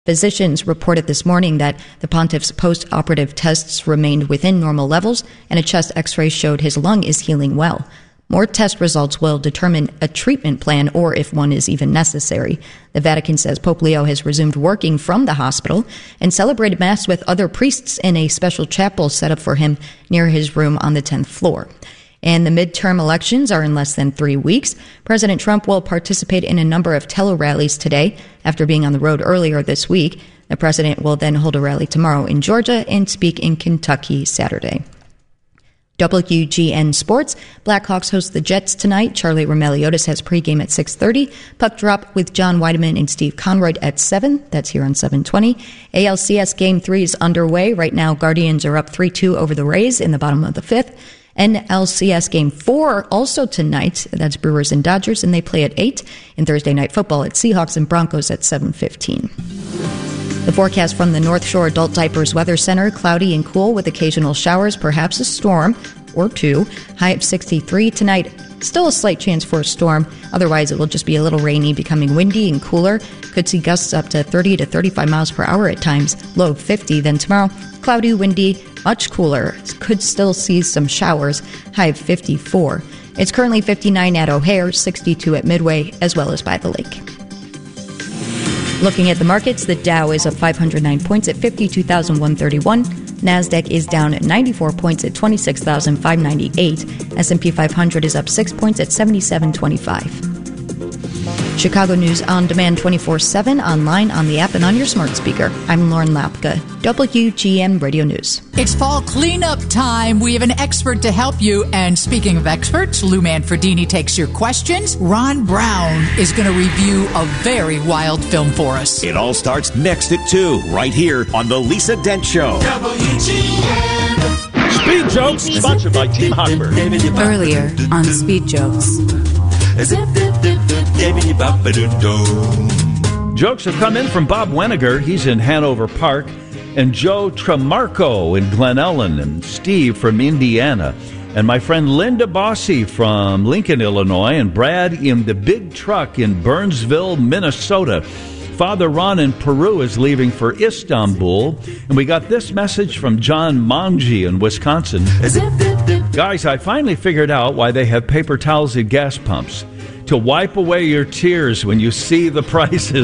Physicians reported this morning that the pontiff's post-operative tests remained within normal levels, and a chest x-ray showed his lung is healing well. More test results will determine a treatment plan or if one is even necessary. The Vatican says Pope Leo has resumed working from the hospital and celebrated Mass with other priests in a special chapel set up for him near his room on the 10th floor. And the midterm elections are in less than 3 weeks. President Trump will participate in a number of tele-rallies today after being on the road earlier this week. The president will then hold a rally tomorrow in Georgia and speak in Kentucky Saturday. WGN Sports. Blackhawks host the Jets tonight. Charlie Roumeliotis has pregame at 6:30. Puck drop with John Weideman and Steve Conroyd at 7. That's here on 720. ALCS Game 3 is underway. Right now, Guardians are up 3-2 over the Rays in the bottom of the 5th. NLCS Game 4 also tonight. That's Brewers and Dodgers, and they play at 8. And Thursday Night Football at Seahawks and Broncos at 7:15. The forecast from the North Shore Adult Diapers Weather Center, cloudy and cool with occasional showers, perhaps a storm or two. High of 63 tonight. Still a slight chance for a storm. Otherwise, it will just be a little rainy, becoming windy and cooler. Could see gusts up to 30 to 35 miles per hour at times. Low of 50. Then tomorrow, cloudy, windy, much cooler. Could still see some showers. High of 54. It's currently 59 at O'Hare, 62 at Midway, as well as by the lake. Looking at the markets, the Dow is up 509 points at 52,131. NASDAQ is down 94 points at 26,598. S&P 500 is up 6 points at 7725. Chicago News on demand 24/7, online, on the app, and on your smart speaker. I'm Lauren Lapka, WGN Radio News. It's fall cleanup time. We have an expert to help you. And speaking of experts, Lou Manfredini takes your questions. Ron Brown is going to review a very wild film for us. It all starts next at 2, right here on The Lisa Dent Show. WGN. Speed Jokes, sponsored by Team Hochberg. Earlier on Speed Jokes. Jokes have come in from Bob Weniger. He's in Hanover Park. And Joe Tramarco in Glen Ellen. And Steve from Indiana. And my friend Linda Bossy from Lincoln, Illinois. And Brad in the big truck in Burnsville, Minnesota. Father Ron in Peru is leaving for Istanbul. And we got this message from John Manji in Wisconsin. Guys, I finally figured out why they have paper towels at gas pumps. To wipe away your tears when you see the prices.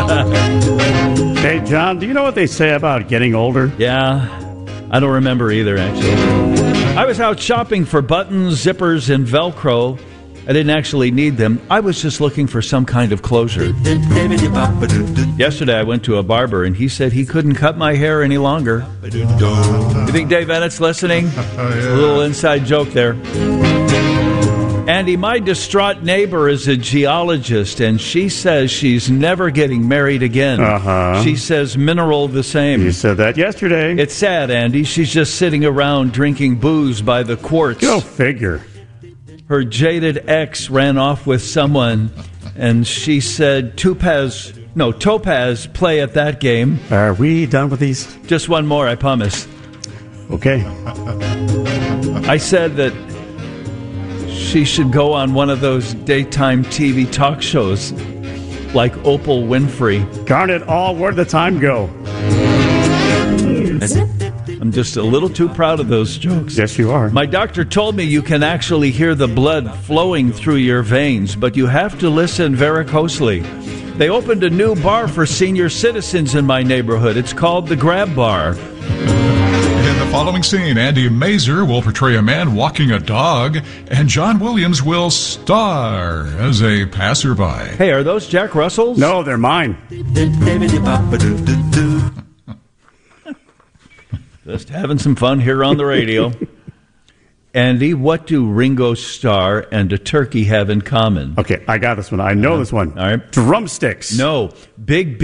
Hey, John, do you know what they say about getting older? Yeah, I don't remember either, actually. I was out shopping for buttons, zippers, and Velcro. I didn't actually need them. I was just looking for some kind of closure. Yesterday, I went to a barber, and he said he couldn't cut my hair any longer. You think Dave Bennett's listening? A little inside joke there. Andy, my distraught neighbor is a geologist, and she says she's never getting married again. She says mineral the same. You said that yesterday. It's sad, Andy. She's just sitting around drinking booze by the quarts. Go figure. Her jaded ex ran off with someone, and she said, Topaz, play at that game. Are we done with these? Just one more, I promise. Okay. I said that she should go on one of those daytime TV talk shows like Oprah Winfrey. Darn it all, where'd the time go? I'm just a little too proud of those jokes. Yes, you are. My doctor told me you can actually hear the blood flowing through your veins, but you have to listen varicosely. They opened a new bar for senior citizens in my neighborhood. It's called the Grab Bar. In the following scene, Andy Mazer will portray a man walking a dog, and John Williams will star as a passerby. Hey, are those Jack Russells? No, they're mine. Just having some fun here on the radio. Andy, what do Ringo Starr and a turkey have in common? Okay, I got this one. I know this one. All right. Drumsticks. No. Big